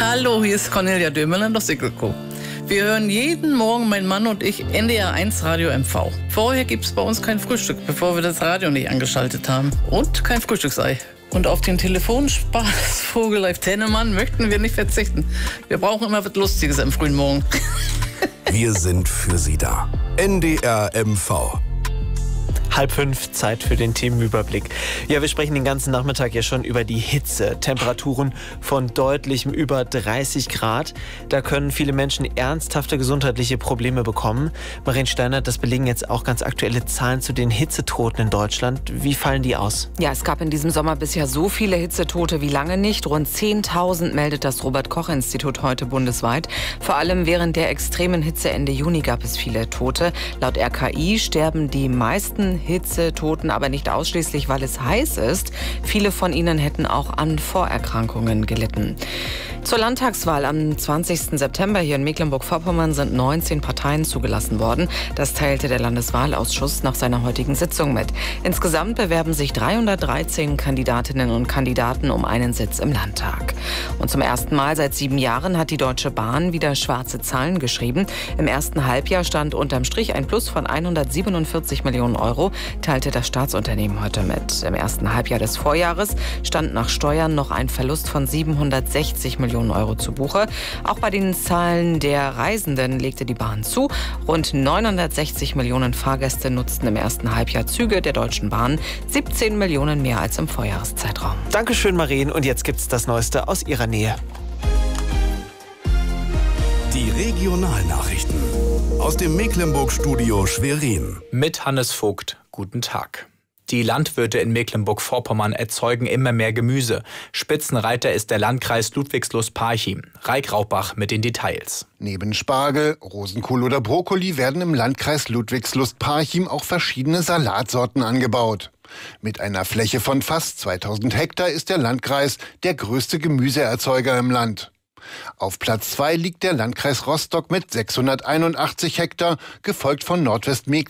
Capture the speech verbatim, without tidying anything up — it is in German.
Hallo, hier ist Cornelia Dömerland aus Sickelko. Wir hören jeden Morgen, mein Mann und ich, N D R eins Radio M V. Vorher gibt es bei uns kein Frühstück, bevor wir das Radio nicht angeschaltet haben. Und kein Frühstücksei. Und auf den Telefonspaß Vogel Tennemann möchten wir nicht verzichten. Wir brauchen immer was Lustiges am frühen Morgen. Wir sind für Sie da. N D R M V. Halb fünf, Zeit für den Themenüberblick. Ja, wir sprechen den ganzen Nachmittag ja schon über die Hitze. Temperaturen von deutlichem über dreißig Grad. Da können viele Menschen ernsthafte gesundheitliche Probleme bekommen. Marien Steinert, das belegen jetzt auch ganz aktuelle Zahlen zu den Hitzetoten in Deutschland. Wie fallen die aus? Ja, es gab in diesem Sommer bisher so viele Hitzetote wie lange nicht. Rund zehntausend meldet das Robert-Koch-Institut heute bundesweit. Vor allem während der extremen Hitze Ende Juni gab es viele Tote. Laut R K I sterben die meisten Hitzetoten aber nicht ausschließlich, weil es heiß ist. Viele von ihnen hätten auch an Vorerkrankungen gelitten. Zur Landtagswahl am zwanzigsten September hier in Mecklenburg-Vorpommern sind neunzehn Parteien zugelassen worden. Das teilte der Landeswahlausschuss nach seiner heutigen Sitzung mit. Insgesamt bewerben sich dreihundertdreizehn Kandidatinnen und Kandidaten um einen Sitz im Landtag. Und zum ersten Mal seit sieben Jahren hat die Deutsche Bahn wieder schwarze Zahlen geschrieben. Im ersten Halbjahr stand unterm Strich ein Plus von hundertsiebenundvierzig Millionen Euro, teilte das Staatsunternehmen heute mit. Im ersten Halbjahr des Vorjahres stand nach Steuern noch ein Verlust von siebenhundertsechzig Millionen Euro zu Buche. Auch bei den Zahlen der Reisenden legte die Bahn zu. Rund neunhundertsechzig Millionen Fahrgäste nutzten im ersten Halbjahr Züge der Deutschen Bahn, siebzehn Millionen mehr als im Vorjahreszeitraum. Dankeschön, Marien. Und jetzt gibt's das Neueste aus Ihrer Nähe. Die Regionalnachrichten aus dem Mecklenburg-Studio Schwerin. Mit Hannes Vogt. Guten Tag. Die Landwirte in Mecklenburg-Vorpommern erzeugen immer mehr Gemüse. Spitzenreiter ist der Landkreis Ludwigslust-Parchim. Raik Rauchbach mit den Details. Neben Spargel, Rosenkohl oder Brokkoli werden im Landkreis Ludwigslust-Parchim auch verschiedene Salatsorten angebaut. Mit einer Fläche von fast zweitausend Hektar ist der Landkreis der größte Gemüseerzeuger im Land. Auf Platz zwei liegt der Landkreis Rostock mit sechshunderteinundachtzig Hektar, gefolgt von Nordwestmecklenburg